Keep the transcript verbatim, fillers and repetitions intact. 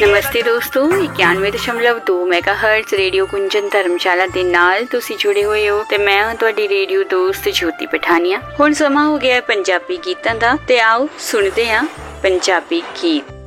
नमस्ते दोस्तों, इक्यानवे दशमलव दो मैगा हर्ट्ज रेडियो कुंजन धर्मशाला ਦੇ ਨਾਲ ਤੁਸੀਂ ਜੁੜੇ ਹੋਏ ਹੋ ਤੇ ਮੈਂ ਹਾਂ ਤੁਹਾਡੀ ਰੇਡੀਓ ਦੋਸਤ ਜੋਤੀ ਪਠਾਨੀਆ। ਹੁਣ ਸਮਾਂ ਹੋ ਗਿਆ ਪੰਜਾਬੀ ਗੀਤਾਂ ਦਾ ਤੇ ਆਓ ਸੁਣਦੇ ਹਾਂ ਪੰਜਾਬੀ ਗੀਤ।